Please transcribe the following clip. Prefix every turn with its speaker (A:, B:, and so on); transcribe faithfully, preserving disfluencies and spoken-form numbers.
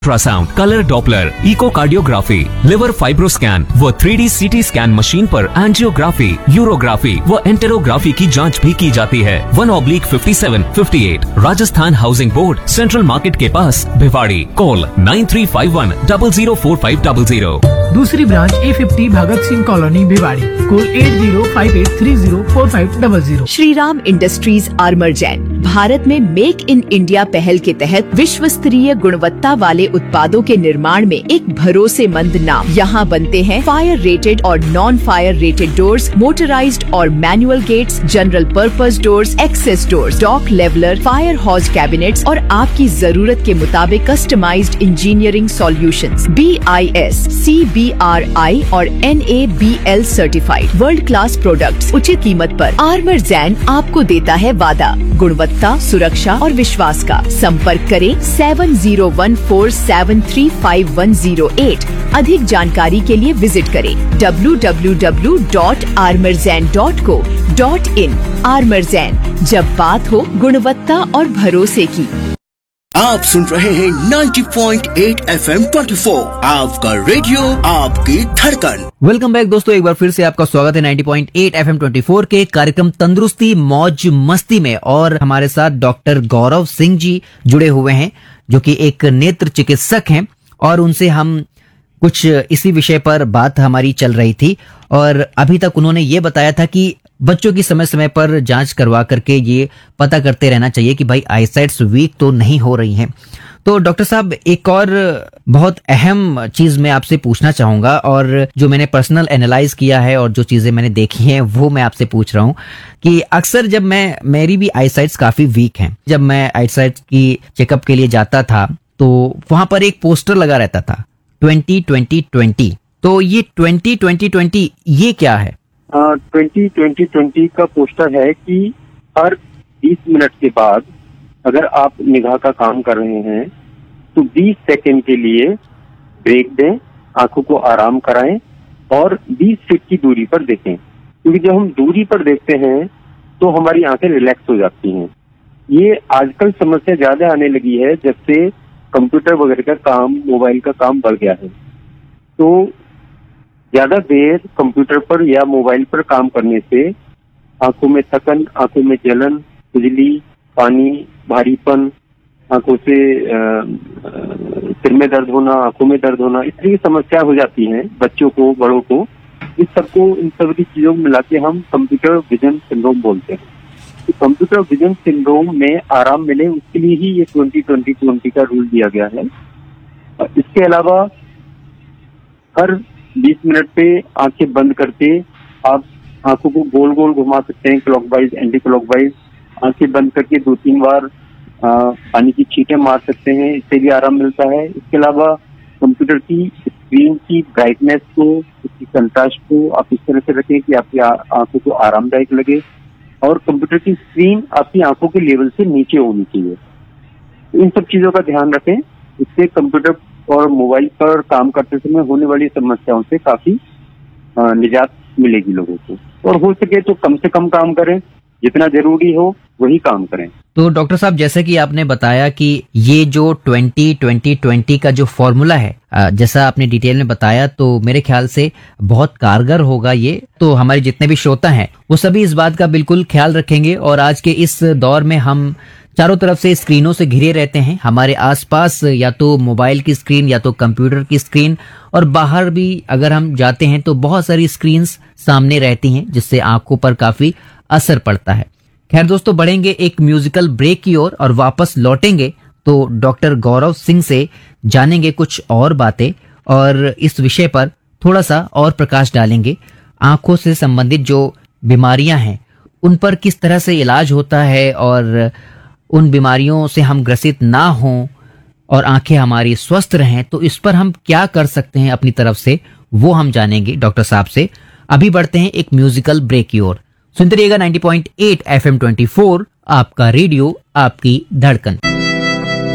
A: Ultrasound, colour Doppler, echocardiography, liver fibroscan व three D CT scan machine पर angiography, urography व एंटेरोग्राफी की जांच भी की जाती है। One oblique fifty seven fifty eight Rajasthan housing board, central market के पास, Bhiwadi. Call nine three five one double zero four five double zero.
B: दूसरी branch A fifty Bhagat Singh colony Bhiwadi. Call at zero five eight three zero four five double zero.
C: Shri Ram industries आर्मरजैन Bharat में make in India पहल के तहत विश्व स्तरीय गुणवत्ता वाले उत्पादों के निर्माण में एक भरोसेमंद नाम। यहाँ बनते हैं फायर रेटेड और non fire rated doors, motorised और manual gets, general purpose doors, access doors, dock leveller, fire हॉज cabinets और आपकी जरूरत के मुताबिक customised engineering solutions, B I S, C B are आई और N A B L certified world class products उचित कीमत पर। आर्मरजैन आपको देता है वादा गुणवत्ता, सुरक्षा और विश्वास का। संपर्क करें seven zero one four seven three five one zero eight. अधिक जानकारी के लिए विजिट करें W W W dot आर्मरजैन dot co dot in. आर्मरजैन, जब बात हो गुणवत्ता और भरोसे की।
D: आप सुन रहे हैं ninety point eight F M twenty four, आपका रेडियो, आपकी धड़कन।
E: वेलकम बैक दोस्तों, एक बार फिर से आपका स्वागत है ninety point eight F M twenty four के कार्यक्रम तंदुरुस्ती मौज मस्ती में। और हमारे साथ डॉक्टर गौरव सिंह जी जुड़े हुए हैं, जो कि एक नेत्र चिकित्सक हैं, और उनसे हम कुछ इसी विषय पर बात हमारी चल रही थी। और अभी तक उन्होंने ये बताया था कि बच्चों की समय समय पर जांच करवा करके ये पता करते रहना चाहिए कि भाई आईसाइट्स वीक तो नहीं हो रही हैं। तो डॉक्टर साहब, एक और बहुत अहम चीज मैं आपसे पूछना चाहूंगा, और जो मैंने पर्सनल एनालाइज किया है और जो चीजें मैंने देखी हैं वो मैं आपसे पूछ रहा हूं कि अक्सर जब मैं मेरी भी आईसाइट्स काफी वीक हैं, जब मैं आईसाइट्स की चेकअप के लिए जाता था तो वहां पर एक पोस्टर लगा रहता था ट्वेंटी ट्वेंटी ट्वेंटी। तो ये ट्वेंटी ट्वेंटी ट्वेंटी ये क्या है?
F: ट्वेंटी ट्वेंटी ट्वेंटी का पोस्टर है कि हर बीस मिनट के बाद अगर आप निगाह का काम कर रहे हैं तो बीस सेकंड के लिए ब्रेक दें, आंखों को आराम कराएं और बीस फीट की दूरी पर देखें। क्योंकि जब हम दूरी पर देखते हैं तो हमारी आंखें रिलैक्स हो जाती हैं। ये आजकल समस्या ज्यादा आने लगी है जब से कंप्यूटर वगैरह का काम, मोबाइल का काम बढ़ गया है। तो ज्यादा देर कंप्यूटर पर या मोबाइल पर काम करने से आंखों में थकन, आंखों में जलन, खुजली, पानी, भारीपन, आंखों से सिर में दर्द होना, आंखों में दर्द होना, इस तरह की समस्या हो जाती है बच्चों को, बड़ों को। इस सबको, इन सभी चीजों को मिला के हम कंप्यूटर विजन सिंड्रोम बोलते हैं। तो कंप्यूटर विजन सिंड्रोम में आराम मिले उसके लिए ही ये ट्वेंटी ट्वेंटी ट्वेंटी का रूल दिया गया है। इसके अलावा हर बीस मिनट पे आंखें बंद करके आप आंखों को गोल गोल घुमा सकते हैं, क्लॉकवाइज, एंटी क्लॉकवाइज। आंखें बंद करके दो तीन बार आ, पानी की छींटे मार सकते हैं, इससे भी आराम मिलता है। इसके अलावा कंप्यूटर की स्क्रीन की ब्राइटनेस को, उसकी कंट्रास्ट को आप इस तरह से रखें कि आपकी आंखों को आरामदायक लगे, और कंप्यूटर की स्क्रीन आपकी आंखों के लेवल से नीचे होनी चाहिए। इन सब चीजों का ध्यान रखें, इससे कंप्यूटर और मोबाइल पर काम करते समय होने वाली समस्याओं से काफी निजात मिलेगी लोगों को। और हो सके तो कम से कम काम करें, जितना जरूरी हो वही काम करें।
E: तो डॉक्टर साहब, जैसे कि आपने बताया कि ये जो ट्वेंटी ट्वेंटी ट्वेंटी का जो फॉर्मूला है, जैसा आपने डिटेल में बताया, तो मेरे ख्याल से बहुत कारगर होगा ये। तो हमारे जितने भी श्रोता हैं वो सभी इस बात का बिल्कुल ख्याल रखेंगे। और आज के इस दौर में हम चारों तरफ से स्क्रीनों से घिरे रहते हैं, हमारे आसपास या तो मोबाइल की स्क्रीन या तो कंप्यूटर की स्क्रीन, और बाहर भी अगर हम जाते हैं तो बहुत सारी स्क्रीन्स सामने रहती हैं, जिससे आंखों पर काफी असर पड़ता है। खैर दोस्तों, बढ़ेंगे एक म्यूजिकल ब्रेक की ओर, और वापस लौटेंगे तो डॉक्टर गौरव सिंह से जानेंगे कुछ और बातें, और इस विषय पर थोड़ा सा और प्रकाश डालेंगे। आंखों से संबंधित जो बीमारियां हैं उन पर किस तरह से इलाज होता है, और उन बीमारियों से हम ग्रसित ना हों और आंखें हमारी स्वस्थ रहें, तो इस पर हम क्या कर सकते हैं अपनी तरफ से, वो हम जानेंगे डॉक्टर साहब से। अभी बढ़ते हैं एक म्यूजिकल ब्रेक की ओर। सुनते रहिएगा ninety point eight F M twenty four, आपका रेडियो, आपकी धड़कन।